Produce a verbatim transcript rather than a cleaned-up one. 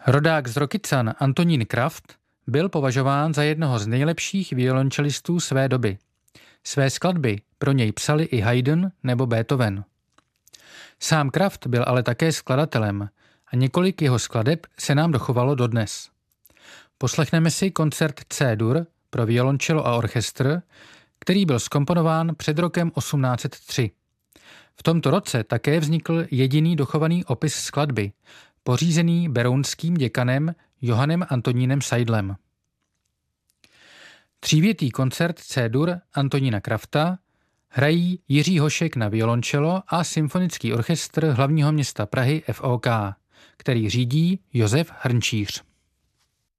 Rodák z Rokycan Antonín Kraft byl považován za jednoho z nejlepších violončelistů své doby. Své skladby pro něj psali i Haydn nebo Beethoven. Sám Kraft byl ale také skladatelem a několik jeho skladeb se nám dochovalo dodnes. Poslechneme si koncert C-dur pro violončelo a orchestr, který byl zkomponován před rokem osmnáct set tři. V tomto roce také vznikl jediný dochovaný opis skladby, pořízený berounským děkanem Johannem Antonínem Seidlem. Třívětý koncert C-dur Antonína Krafta hrají Jiří Hošek na violončelo a symfonický orchestr hlavního města Prahy F O K, který řídí Josef Hrnčíř.